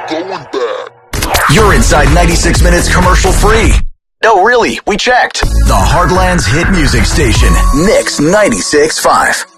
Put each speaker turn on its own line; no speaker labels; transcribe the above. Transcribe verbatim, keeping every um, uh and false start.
going back.
You're inside ninety-six minutes commercial free. No, really, we checked. The Heartland's hit music station, Mix ninety-six point five.